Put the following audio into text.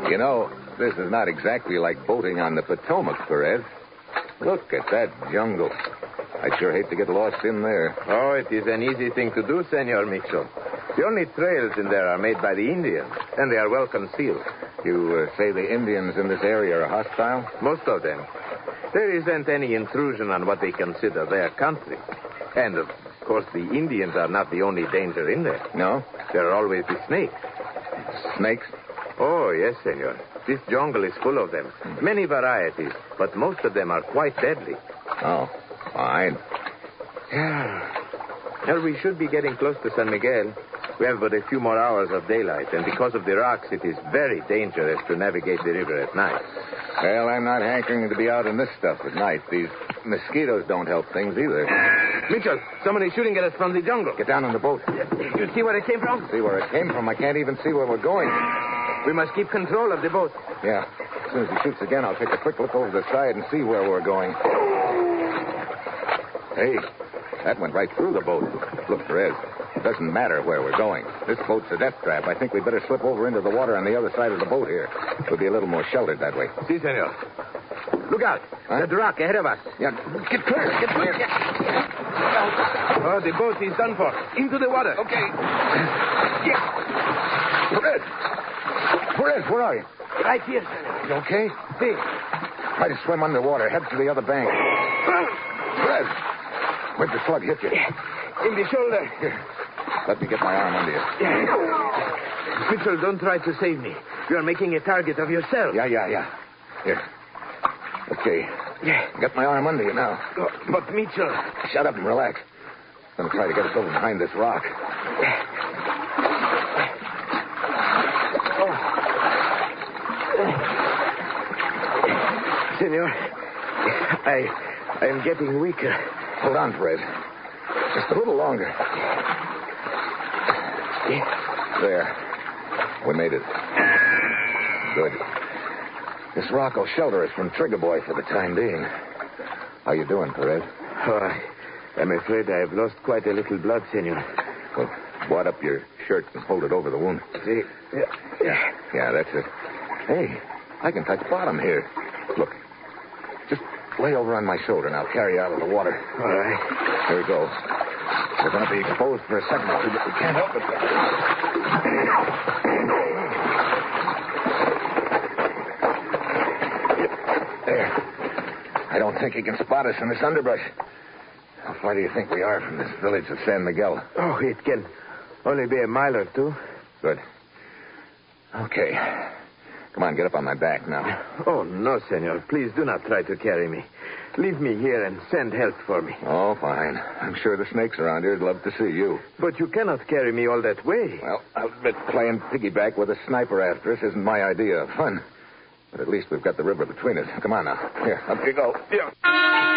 You know, this is not exactly like boating on the Potomac, Perez. Look at that jungle. I'd sure hate to get lost in there. Oh, it is an easy thing to do, Senor Mitchell. The only trails in there are made by the Indians, and they are well concealed. You say the Indians in this area are hostile? Most of them. There isn't any intrusion on what they consider their country. And, of course, the Indians are not the only danger in there. No? There are always the snakes. Snakes? Oh, yes, senor. This jungle is full of them. Many varieties, but most of them are quite deadly. Oh, fine. Yeah. Well, we should be getting close to San Miguel. We have but a few more hours of daylight, and because of the rocks, it is very dangerous to navigate the river at night. Well, I'm not hankering to be out in this stuff at night. These mosquitoes don't help things either. Mitchell, someone is shooting at us from the jungle. Get down on the boat. You see where it came from? See where it came from? I can't even see where we're going. We must keep control of the boat. Yeah. As soon as he shoots again, I'll take a quick look over the side and see where we're going. Hey, that went right through the boat. Look, Perez, it doesn't matter where we're going. This boat's a death trap. I think we'd better slip over into the water on the other side of the boat here. We'll be a little more sheltered that way. Si, senor. Look out. Huh? That rock ahead of us. Yeah, get clear. Get clear. Oh, the boat is done for. Into the water. Okay. Yeah. Perez, where are you? Right here, senor. You okay? See. Try to swim underwater. Head to the other bank. Perez, where'd the slug hit you? In the shoulder. Here. Let me get my arm under you. Mitchell, don't try to save me. You are making a target of yourself. Yeah. Here. Okay. Got my arm under you now. Oh, but Mitchell. Shut up and relax. I'm going to try to get us over behind this rock. Senor, I am getting weaker. Hold on, Fred. Just a little longer. There. We made it. Good. This rock will shelter us from Trigger Boy for the time being. How you doing, Perez? Oh, I'm afraid I have lost quite a little blood, senor. Well, wad up your shirt and hold it over the wound. See? Yeah, that's it. Hey, I can touch bottom here. Look. Just lay over on my shoulder and I'll carry you out of the water. All right. Here we go. We're going to be exposed for a second or two, but we can't help it. There. I don't think he can spot us in this underbrush. How far do you think we are from this village of San Miguel? Oh, it can only be a mile or two. Good. Okay. Come on, get up on my back now. Oh, no, senor. Please do not try to carry me. Leave me here and send help for me. Oh, fine. I'm sure the snakes around here would love to see you. But you cannot carry me all that way. Well, I'll admit playing piggyback with a sniper after us isn't my idea of fun. But at least we've got the river between us. Come on now. Here, up you go. Yeah.